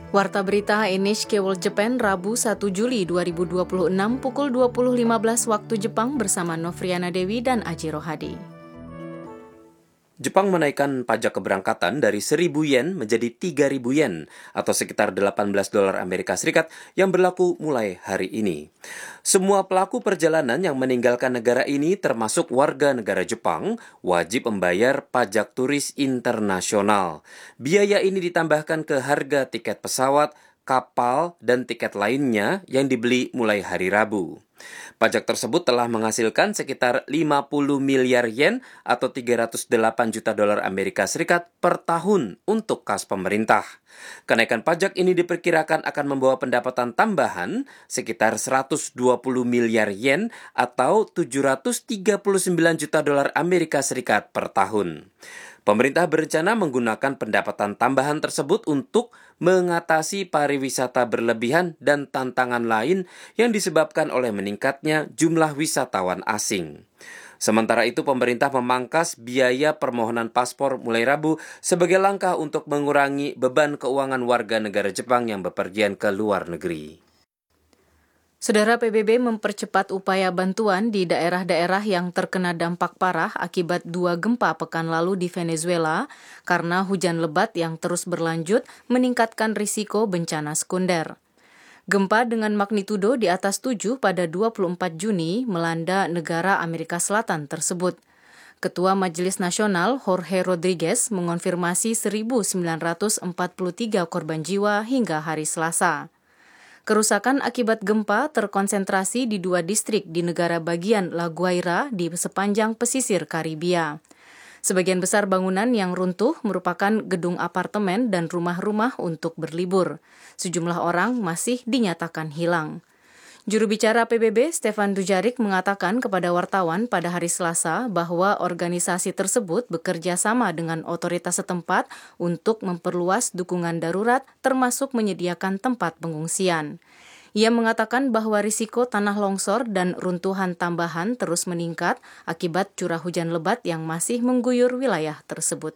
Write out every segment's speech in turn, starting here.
Warta berita NHK World Japan Rabu 1 Juli 2026 pukul 20.15 waktu Jepang bersama Novriana Dewi dan Aji Rohadi. Jepang menaikkan pajak keberangkatan dari 1.000 yen menjadi 3.000 yen atau sekitar 18 dolar Amerika Serikat yang berlaku mulai hari ini. Semua pelaku perjalanan yang meninggalkan negara ini termasuk warga negara Jepang wajib membayar pajak turis internasional. Biaya ini ditambahkan ke harga tiket pesawat, kapal, dan tiket lainnya yang dibeli mulai hari Rabu. Pajak tersebut telah menghasilkan sekitar 50 miliar yen atau 308 juta dolar Amerika Serikat per tahun untuk kas pemerintah. Kenaikan pajak ini diperkirakan akan membawa pendapatan tambahan sekitar 120 miliar yen atau 739 juta dolar Amerika Serikat per tahun. Pemerintah berencana menggunakan pendapatan tambahan tersebut untuk mengatasi pariwisata berlebihan dan tantangan lain yang disebabkan oleh meningkatnya jumlah wisatawan asing. Sementara itu, pemerintah memangkas biaya permohonan paspor mulai Rabu sebagai langkah untuk mengurangi beban keuangan warga negara Jepang yang bepergian ke luar negeri. Saudara, PBB mempercepat upaya bantuan di daerah-daerah yang terkena dampak parah akibat 2 gempa pekan lalu di Venezuela karena hujan lebat yang terus berlanjut meningkatkan risiko bencana sekunder. Gempa dengan magnitudo di atas 7 pada 24 Juni melanda negara Amerika Selatan tersebut. Ketua Majelis Nasional Jorge Rodriguez mengonfirmasi 1.943 korban jiwa hingga hari Selasa. Kerusakan akibat gempa terkonsentrasi di 2 distrik di negara bagian La Guaira di sepanjang pesisir Karibia. Sebagian besar bangunan yang runtuh merupakan gedung apartemen dan rumah-rumah untuk berlibur. Sejumlah orang masih dinyatakan hilang. Juru bicara PBB Stefan Dujarric mengatakan kepada wartawan pada hari Selasa bahwa organisasi tersebut bekerja sama dengan otoritas setempat untuk memperluas dukungan darurat termasuk menyediakan tempat pengungsian. Ia mengatakan bahwa risiko tanah longsor dan runtuhan tambahan terus meningkat akibat curah hujan lebat yang masih mengguyur wilayah tersebut.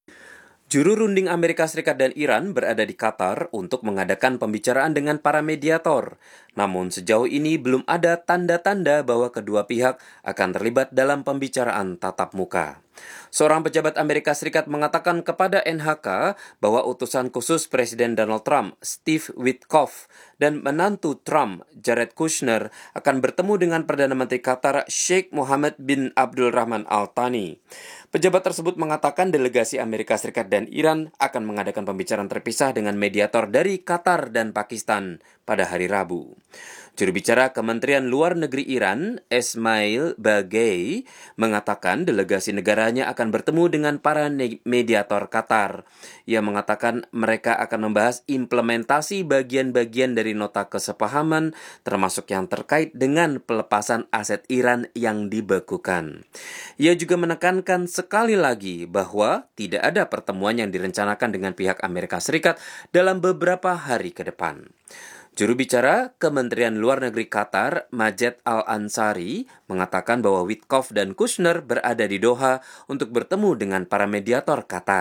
Juru runding Amerika Serikat dan Iran berada di Qatar untuk mengadakan pembicaraan dengan para mediator. Namun sejauh ini belum ada tanda-tanda bahwa kedua pihak akan terlibat dalam pembicaraan tatap muka. Seorang pejabat Amerika Serikat mengatakan kepada NHK bahwa utusan khusus Presiden Donald Trump, Steve Witkoff, dan menantu Trump, Jared Kushner, akan bertemu dengan Perdana Menteri Qatar, Sheikh Mohammed bin Abdul Rahman Al Thani. Pejabat tersebut mengatakan delegasi Amerika Serikat dan Iran akan mengadakan pembicaraan terpisah dengan mediator dari Qatar dan Pakistan pada hari Rabu. Juru bicara Kementerian Luar Negeri Iran, Esmail Bagei, mengatakan delegasi negaranya akan bertemu dengan para mediator Qatar. Ia mengatakan mereka akan membahas implementasi bagian-bagian dari nota kesepahaman, termasuk yang terkait dengan pelepasan aset Iran yang dibekukan. Ia juga menekankan sekali lagi bahwa tidak ada pertemuan yang direncanakan dengan pihak Amerika Serikat dalam beberapa hari ke depan. Juru bicara Kementerian Luar Negeri Qatar, Majed Al-Ansari, mengatakan bahwa Witkoff dan Kushner berada di Doha untuk bertemu dengan para mediator Qatar.